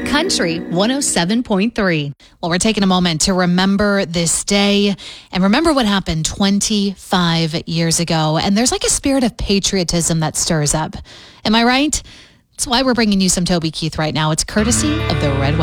Country 107.3. Well, we're taking a moment to remember this day and remember what happened 25 years ago. And there's like a spirit of patriotism that stirs up. Am I right? That's why we're bringing you some Toby Keith right now. It's courtesy of the Red